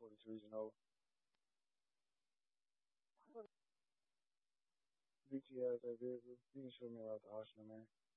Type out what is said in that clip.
42, you know, BTS, that vehicle. You can show me around the Oshner, man.